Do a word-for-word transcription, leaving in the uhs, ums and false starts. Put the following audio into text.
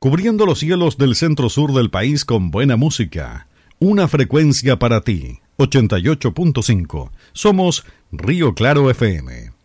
cubriendo los cielos del centro-sur del país con buena música. Una frecuencia para ti, ochenta y ocho punto cinco. Somos Río Claro F M.